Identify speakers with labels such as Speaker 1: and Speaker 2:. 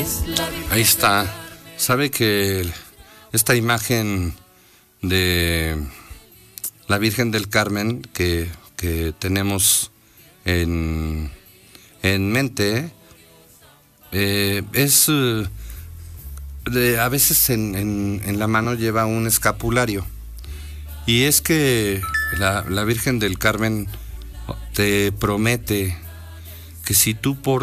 Speaker 1: Ahí está. ¿Sabe que esta imagen de la Virgen del Carmen que tenemos en mente es a veces en la mano lleva un escapulario, y es que la Virgen del Carmen te promete que si tú